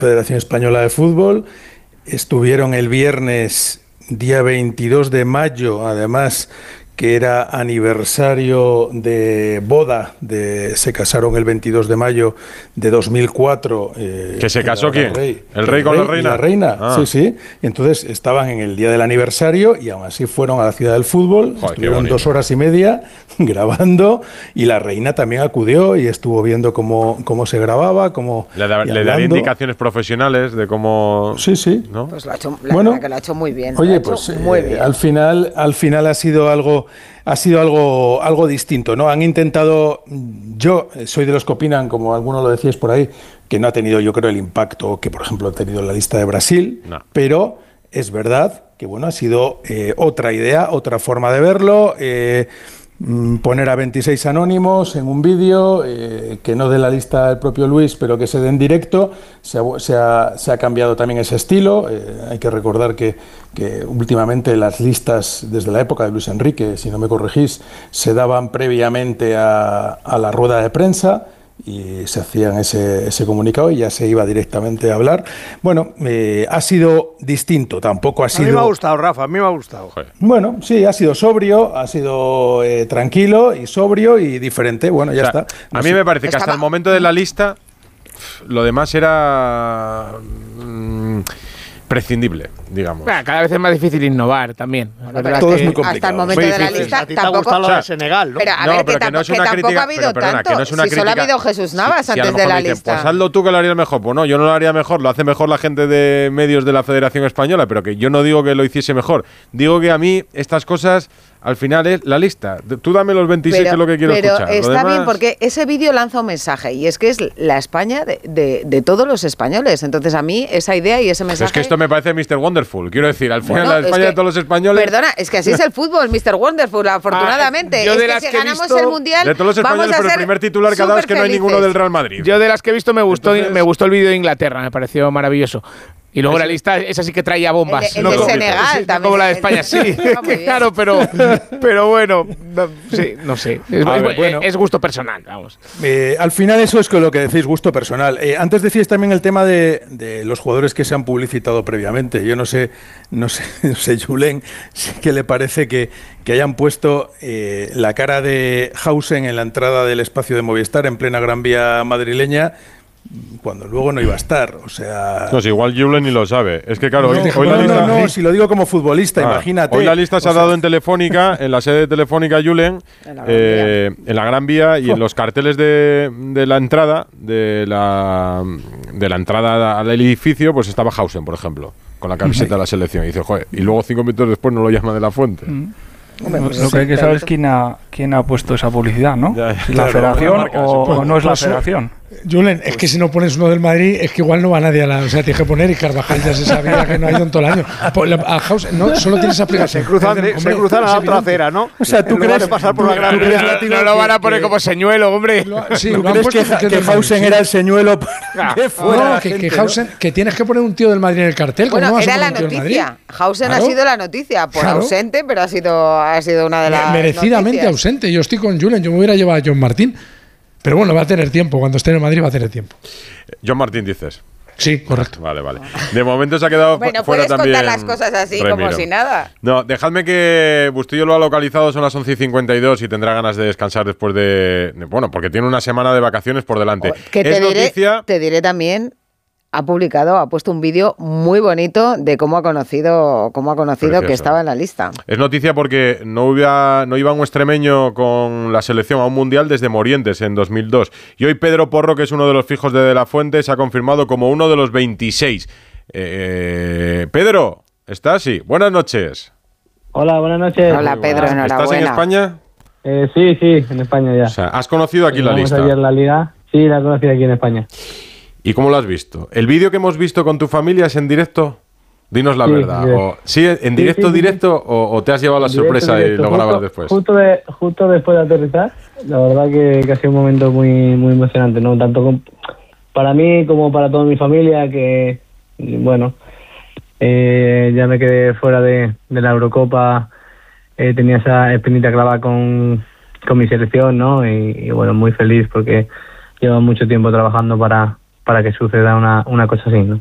Federación Española de Fútbol. Estuvieron el viernes, día 22 de mayo, además, que era aniversario de boda, se casaron el 22 de mayo de 2004. ¿Que se casó quién? ¿El rey con la reina? La reina, sí. Y entonces estaban en el día del aniversario y aún así fueron a la Ciudad del Fútbol. Joder, estuvieron 2 horas y media grabando y la reina también acudió y estuvo viendo cómo se grababa, le daría indicaciones profesionales de cómo... Sí. ¿no? Pues lo ha hecho, la verdad que lo ha hecho muy bien. Oye, pues muy bien. Al final ha sido algo distinto, ¿no? Han intentado, yo soy de los que opinan, como algunos lo decíais por ahí, que no ha tenido, yo creo, el impacto que, por ejemplo, ha tenido la lista de Brasil, no. Pero es verdad que, bueno, ha sido otra idea, otra forma de verlo, poner a 26 anónimos en un vídeo, que no de la lista del propio Luis, pero que se dé en directo. Se ha cambiado también ese estilo. Hay que recordar que últimamente las listas, desde la época de Luis Enrique, si no me corregís, se daban previamente a la rueda de prensa y se hacían ese comunicado y ya se iba directamente a hablar. Bueno, ha sido distinto, tampoco ha sido... A mí me ha gustado, Rafa, a mí me ha gustado. Bueno, sí, ha sido sobrio, ha sido tranquilo y sobrio y diferente. Bueno, ya está. A mí me parece que hasta el momento de la lista lo demás era... prescindible, digamos. Bueno, cada vez es más difícil innovar también. Bueno, todo es muy complicado. Hasta el momento de la lista te ha gustado lo de Senegal, ¿no? Pero a ver, que no es una crítica, tampoco ha habido tanto. Que no es una crítica. Solo ha habido Jesús Navas antes de la lista. Pues hazlo tú que lo harías mejor. Pues no, yo no lo haría mejor. Lo hace mejor la gente de medios de la Federación Española, pero que yo no digo que lo hiciese mejor. Digo que a mí estas cosas... Al final es la lista. Tú dame los 26, que es lo que quiero escuchar. Pero está bien, porque ese vídeo lanza un mensaje, y es que es la España de todos los españoles. Entonces, a mí, esa idea y ese mensaje... Es que esto me parece Mr. Wonderful. Quiero decir, al final la España de todos los españoles... Perdona, es que así es el fútbol, Mr. Wonderful, afortunadamente. Yo de es las que si que ganamos visto, el Mundial, de todos los españoles, pero el primer titular que ha dado es que no hay ninguno del Real Madrid. Yo de las que he visto me gustó el vídeo de Inglaterra, me pareció maravilloso. Y luego la lista, esa sí que traía bombas. El de Senegal también. Como la de España, sí. Claro, pero bueno, no sé. Es gusto personal, vamos. Al final eso es lo que decís, gusto personal. Antes decíais también el tema de los jugadores que se han publicitado previamente. Yo no sé, Julen, ¿qué le parece que hayan puesto la cara de Hausen en la entrada del espacio de Movistar en plena Gran Vía madrileña, cuando luego no iba a estar? O sea... Pues igual Julen ni lo sabe. Es que claro, hoy la lista... No, si lo digo como futbolista, imagínate. Hoy la lista se ha dado en Telefónica, en la sede de Telefónica en la Gran Vía y en los carteles de la entrada, de la entrada al edificio, pues estaba Hausen, por ejemplo, con la camiseta de la selección. Y dice, joder, y luego 5 minutos después no lo llama de la Fuente. Lo que hay que saber es quién ha puesto esa publicidad, ¿no? Si la Federación o no es la Federación. Julen, es que si no pones uno del Madrid, es que igual no va nadie a la... O sea, tienes que poner, y Carvajal ya se sabía que no ha ido en todo el año. A House, no, solo tienes esa aplicación. Se cruzan a la otra acera, ¿no? O sea, ¿tú crees pasar por la Gran no lo van a poner como señuelo, hombre? Sí, ¿tú crees que Hausen era el señuelo que fuera? No, que Hausen, que tienes que poner un tío del Madrid en el cartel. Bueno, era la noticia. Hausen ha sido la noticia, por ausente, pero ha sido una de las merecidamente noticias. Ausente. Yo estoy con Julen, yo me hubiera llevado a John Martín. Pero bueno, va a tener tiempo. Cuando esté en Madrid va a tener tiempo. John Martín, dices. Sí, correcto. Vale. De momento se ha quedado fuera también. Contar las cosas así, Remiro, como si nada. No, dejadme que Bustillo lo ha localizado, son las 11:52 y tendrá ganas de descansar después de... Bueno, porque tiene una semana de vacaciones por delante. Te diré también... Ha puesto un vídeo muy bonito de cómo ha conocido que estaba en la lista. Es noticia porque no iba un extremeño con la selección a un mundial desde Morientes en 2002. Y hoy Pedro Porro, que es uno de los fijos de la Fuente, se ha confirmado como uno de los 26. Pedro, ¿estás? Sí. Buenas noches. Hola, buenas noches. Hola, Pedro, enhorabuena. ¿Estás en España? Sí, en España ya. O sea, ¿has conocido aquí la lista? Ayer la liga. Sí, la he conocido aquí en España. ¿Y cómo lo has visto? ¿El vídeo que hemos visto con tu familia es en directo? Dinos la verdad. ¿En directo o te has llevado la sorpresa y lo grabas después? Justo después de aterrizar. La verdad que ha sido un momento muy, muy emocionante, ¿no? Tanto para mí como para toda mi familia, que, bueno, ya me quedé fuera de la Eurocopa. Tenía esa espinita clavada con mi selección, ¿no? Y bueno, muy feliz porque llevo mucho tiempo trabajando para para que suceda una cosa así, ¿no?